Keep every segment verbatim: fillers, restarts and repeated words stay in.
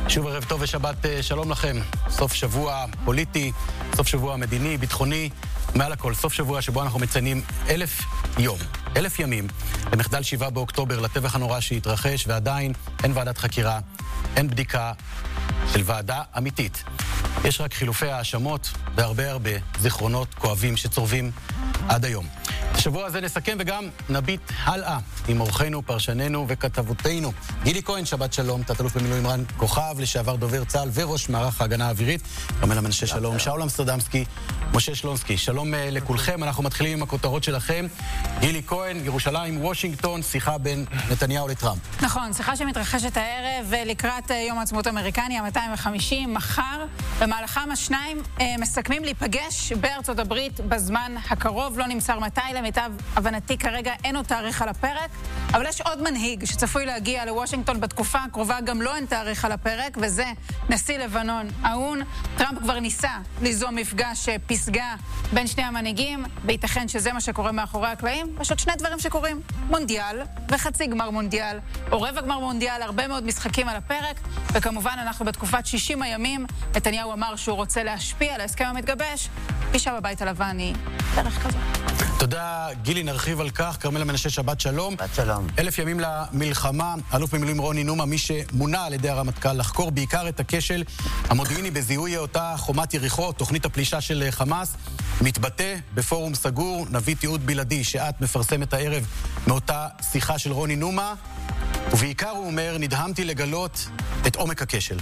שוב ערב טוב ושבת שלום לכם. סוף שבוע פוליטי, סוף שבוע מדיני, ביטחוני, מעל הכל סוף שבוע שבו אנחנו מציינים אלף יום, אלף ימים למחדל שבעה באוקטובר, לטבח הנורא שהתרחש, ועדיין אין ועדת חקירה, אין בדיקה של ועדה אמיתית. יש רק חילופי האשמות והרבה הרבה זיכרונות כואבים שצורבים עד היום. השבוע הזה נסכם וגם נביט הלאה עם אורחנו, פרשננו וכתבותינו. גילי כהן, שבת שלום, תת-אלוף במילואים רן כוכב, לשעבר דובר צה"ל וראש מערך ההגנה האווירית. כרמלה מנשה שלום, שאול אמסטרדמסקי, משה שלונסקי. שלום לכולכם, אנחנו מתחילים עם הכותרות שלכם. גילי כהן, ירושלים, וושינגטון, שיחה בין נתניהו לטראמפ. נכון, שיחה שמתרחשת הערב לקראת יום העצמאות האמריקני, ה-מאתיים וחמישים, מחר. במהלכם השניים מסכמים להיפגש בארצות הברית בזמן הקרוב, לא נמסר מתי. למיטב הבנתי כרגע אין עוד תאריך על הפרק, אבל יש עוד מנהיג שצפוי להגיע לוושינגטון בתקופה הקרובה, גם לא אין תאריך על הפרק, וזה נשיא לבנון האון. טראמפ כבר ניסה ליזום מפגש פסגה בין שני המנהיגים, וייתכן שזה מה שקורה מאחורי הקלעים. יש עוד שני דברים שקורים, מונדיאל וחצי גמר מונדיאל, או רבע גמר מונדיאל, הרבה מאוד משחקים על הפרק, וכמובן אנחנו בתקופת שישים הימים. נתניהו אמר שהוא רוצה להשפיע על ההסכם המתגבש, פגישה בבית הלבן היא דרך כזאת. תודה, גילי, נרחיב על כך. כרמלה מנשה, שבת שלום. שבת שלום. אלף ימים למלחמה, אלוף במילואים רוני נומה, מי שמונה על ידי הרמטכ"ל לחקור בעיקר את הכשל המודיעיני בזיהוי אותה חומת יריחו, תוכנית הפלישה של חמאס, מתבטא בפורום סגור. נביא תיעוד בלעדי שאת מפרסמת הערב מאותה שיחה של רוני נומה, ובעיקר הוא אומר, נדהמתי לגלות את עומק הכשל.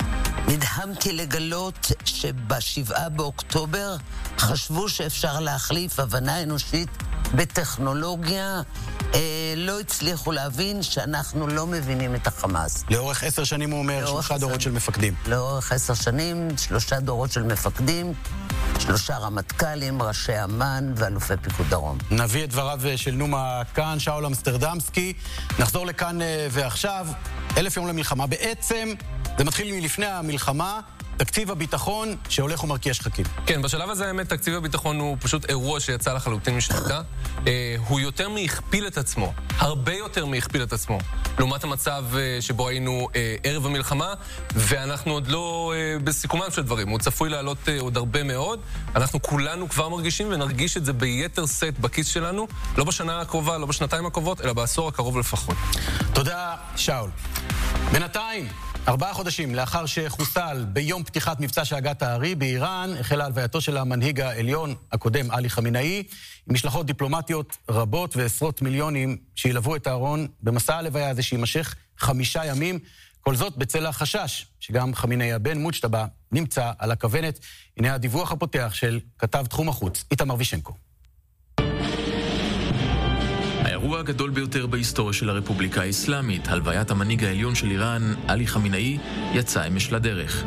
נדהמתי לגלות שבשבעה באוקטובר חשבו שאפשר להחליף הבנה אנושית בטכנולוגיה, אה, לא הצליחו להבין שאנחנו לא מבינים את החמאס. לאורך עשר שנים הוא אומר, שלושה דורות שנים. של מפקדים. לאורך עשר שנים, שלושה דורות של מפקדים, שלושה רמטכ"לים, ראשי אמ"ן ואלופי פיקוד דרום. נביא את דבריו של נומה כאן, שאול אמסטרדמסקי. נחזור לכאן ועכשיו, אלף יום למלחמה. בעצם זה מתחיל מלפני המלחמה, תקציב הביטחון שהולך ומרקיע שחקים. כן, בשלב הזה האמת, תקציב הביטחון הוא פשוט אירוע שיצא לחלוטין משליטה. אה, הוא יותר מהכפיל את עצמו, הרבה יותר מהכפיל את עצמו, לעומת המצב אה, שבו היינו אה, ערב המלחמה, ואנחנו עוד לא אה, בסיכומם של דברים. הוא צפוי לעלות אה, עוד הרבה מאוד. אנחנו כולנו כבר מרגישים ונרגיש את זה ביתר סט בכיס שלנו, לא בשנה הקרובה, לא בשנתיים הקרובות, אלא בעשור הקרוב לפחות. תודה, שאול. בינתיים, ארבעה חודשים לאחר שחוסל ביום פתיחת מבצע שאגת הארי באיראן, החלה הלווייתו של המנהיג העליון הקודם, עלי חמינאי, עם משלחות דיפלומטיות רבות ועשרות מיליונים שילוו את הארון במסע הלוויה הזה שימשך חמישה ימים. כל זאת בצל החשש שגם חמינאי הבן מוצ'טבה נמצא על הכוונת. הנה הדיווח הפותח של כתב תחום החוץ, איתמר וישנקו. האירוע הגדול ביותר בהיסטוריה של הרפובליקה האסלאמית, הלוויית המנהיג העליון של איראן, עלי חמינאי, יצא אמש לדרך.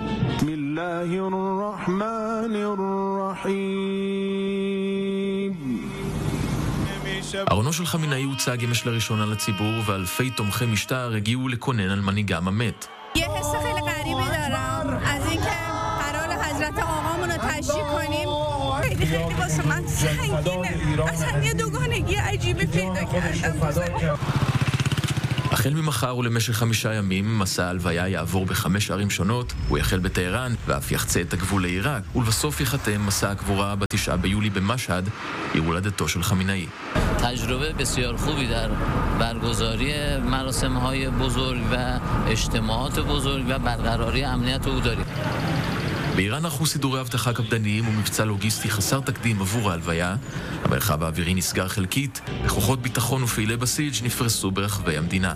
ארונו של חמינאי הוצג אמש לראשונה לציבור, ואלפי תומכי משטר הגיעו לקונן על מנהיגם המת. خیلی خیلی واسه من سنگینه اصلا یه دوگانگی عجیبی پیدا کردم. החל ממחר ולמשך חמישה ימים, מסע ההלוויה יעבור בחמש ערים שונות, הוא יחל בטהרן ואף יחצה את הגבול לעיראק, ולבסוף יחתם מסע הקבורה בתשעה ביולי במשהד, עיר הולדתו של חמינאי. تجربه بسیار خوبی در برگزاری مراسم‌های بزرگ و اجتماعات بزرگ و برقراری امنیت او داریم. באיראן ערכו סידורי אבטחה קפדניים ומבצע לוגיסטי חסר תקדים עבור ההלוויה. המרחב האווירי נסגר חלקית, וכוחות ביטחון ופעילי בסיג' נפרסו ברחבי המדינה.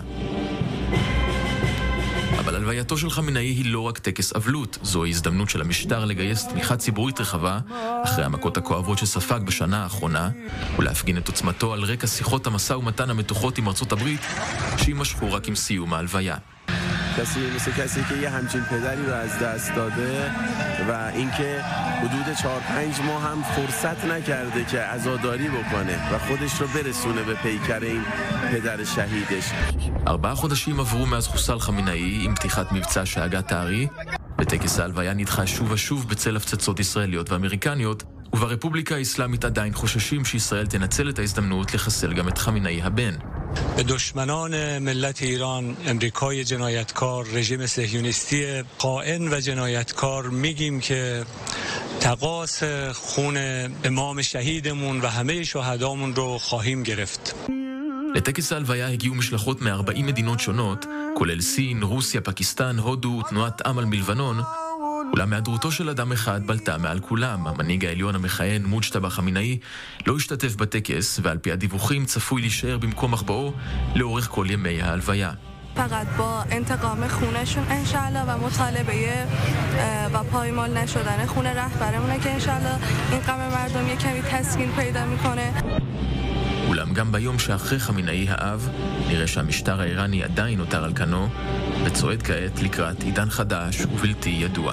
אבל הלווייתו של חמינאי היא לא רק טקס אבלות, זוהי הזדמנות של המשטר לגייס תמיכה ציבורית רחבה, אחרי המכות הכואבות שספג בשנה האחרונה, ולהפגין את עוצמתו על רקע שיחות המשא ומתן המתוחות עם ארצות הברית, שימשכו רק עם סיום ההלוויה. کسی مثل کسی که یه همچین پدری رو از دست داده و اینکه حدود چهار پنج ماه هم فرصت نکرده که عزاداری بکنه و خودش رو برسونه به پیکر این پدر شهیدش. ארבעה חודשים עברו מאז חוסל חמינאי עם פתיחת מבצע שאגת הארי, וטקס ההלוויה נדחה שוב ושוב בצל הפצצות ישראליות ואמריקניות, וברפובליקה האסלאמית עדיין חוששים שישראל תנצל את ההזדמנות לחסל גם את חמינאי הבן. به دشمنان ملت ایران، امریکای جنایتکار، رژیم صهیونیستی خائن و جنایتکار میگیم که تقاص خون امام شهیدمون و همه شهدامون رو خواهیم גרפת. לטקס ההלוויה הגיעו משלחות מ-ארבעים מדינות שונות, כולל סין, רוסיה, פקיסטן, הודו, תנועת אמל מלבנון, אולם מהיעדרותו של אדם אחד בלטה מעל כולם. המנהיג העליון המכהן מוג'תבא חמינאי לא השתתף בטקס, ועל פי הדיווחים צפוי להישאר במקום מחבאו לאורך כל ימי ההלוויה. فقط با انتقام خونشون انشالله و مطالبه و پایمال نشدن خون رهبرمونه که انشالله این غم مردم یک کمی تسکین پیدا میکنه. אולם גם ביום שאחרי חמינאי האב, נראה שהמשטר האיראני עדיין נותר על כנו, וצועד כעת לקראת עידן חדש ובלתי ידוע.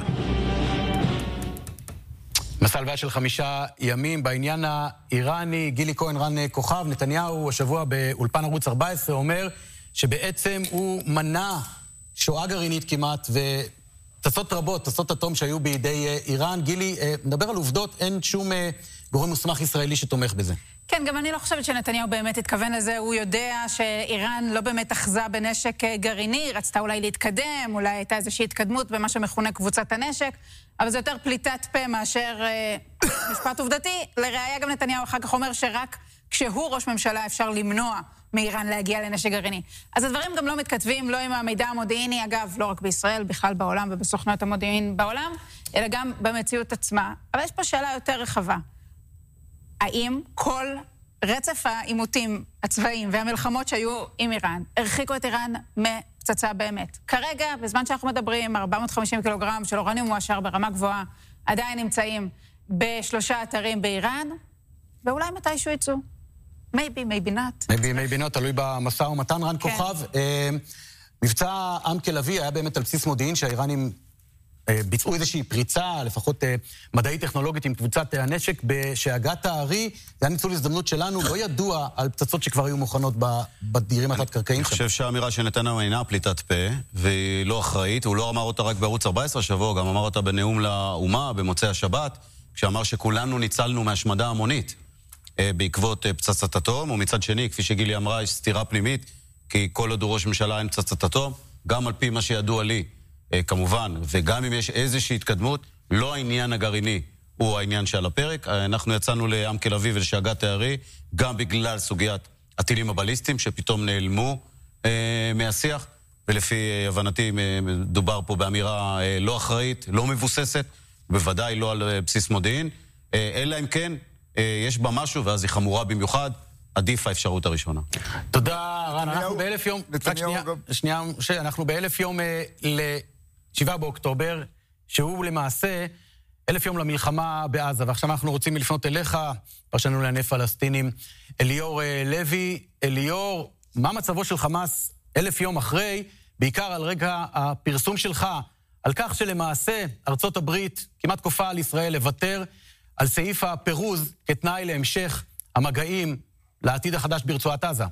מסע הלוויה של חמישה ימים בעניין האיראני. גילי כהן, רן כוכב. נתניהו השבוע באולפן ערוץ ארבע עשרה אומר שבעצם הוא מנע שואה גרעינית כמעט, ופצצות רבות, פצצות אטום שהיו בידי איראן. גילי, מדבר על עובדות, אין שום גורם מוסמך ישראלי שתומך בזה. כן, גם אני לא חושבת שנתניהו באמת התכוון לזה. הוא יודע שאיראן לא באמת אחזה בנשק גרעיני, רצתה אולי להתקדם, אולי הייתה איזושהי התקדמות במה שמכונה קבוצת הנשק, אבל זה יותר פליטת פה מאשר אה, משפט עובדתי. לראיה גם נתניהו אחר כך אומר שרק כשהוא ראש ממשלה אפשר למנוע מאיראן להגיע לנשק גרעיני. אז הדברים גם לא מתכתבים, לא עם המידע המודיעיני, אגב, לא רק בישראל, בכלל בעולם ובסוכנות המודיעין בעולם, אלא גם במציאות עצמה. אבל יש פה שאלה יותר רחבה. האם כל רצף העימותים הצבאיים והמלחמות שהיו עם איראן הרחיקו את איראן מפצצה באמת? כרגע, בזמן שאנחנו מדברים, ארבע מאות וחמישים קילוגרם של אורניום מועשר ברמה גבוהה עדיין נמצאים בשלושה אתרים באיראן, ואולי מתישהו יצאו. maybe, maybe not. maybe, maybe not, תלוי במשא ומתן. רן כוכב, מבצע עם כלביא היה באמת על בסיס מודיעין שהאיראנים ביצעו איזושהי פריצה, לפחות מדעית טכנולוגית עם קבוצת הנשק, בשאגת הארי. זה היה ניצול הזדמנות שלנו, לא ידוע על פצצות שכבר היו מוכנות בדירים התת-קרקעיים. אני חושב שהאמירה של נתניהו אינה פליטת פה, והיא לא אחראית. הוא לא אמר אותה רק בערוץ ארבע עשרה שבוע, גם אמר אותה בנאום לאומה, במוצאי השבת, כשאמר שכולנו ניצלנו מהשמדה המונית בעקבות פצצת אטום, ומצד שני, כפי שגילי אמרה, יש סתירה פנימית, כי כל עוד הוא ראש ממשלה אין פצצת אטום, גם על פי מה שידוע לי, כמובן, וגם אם יש איזושהי התקדמות, לא העניין הגרעיני הוא העניין שעל הפרק. אנחנו יצאנו לעם כלביא ולשאגת הארי, גם בגלל סוגיית הטילים הבליסטיים, שפתאום נעלמו אה, מהשיח, ולפי הבנתי מדובר פה באמירה אה, לא אחראית, לא מבוססת, בוודאי לא על בסיס מודיעין, אה, אלא אם כן אה, יש בה משהו, ואז היא חמורה במיוחד, עדיף האפשרות הראשונה. תודה, רן. אנחנו באלף יום... רק שנייה, שנייה, אנחנו באלף יום אה, ל... שבעה באוקטובר, שהוא למעשה אלף יום למלחמה בעזה, ועכשיו אנחנו רוצים לפנות אליך, פרשנו לענייני פלסטינים, אליאור לוי. אליאור, מה מצבו של חמאס אלף יום אחרי, בעיקר על רגע הפרסום שלך, על כך שלמעשה ארצות הברית כמעט כופה על ישראל לוותר על סעיף הפירוז כתנאי להמשך המגעים לעתיד החדש ברצועת עזה?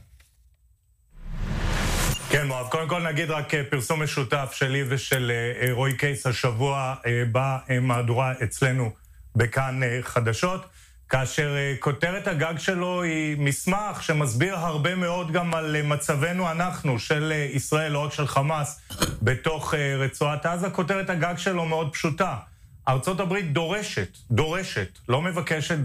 כן, מואב, קודם כל נגיד רק פרסום משותף שלי ושל רועי קייס השבוע במהדורה אצלנו בכאן חדשות, כאשר כותרת הגג שלו היא מסמך שמסביר הרבה מאוד גם על מצבנו אנחנו, של ישראל, לא רק של חמאס, בתוך רצועת עזה. כותרת הגג שלו מאוד פשוטה. ארצות הברית דורשת, דורשת, לא מבקשת,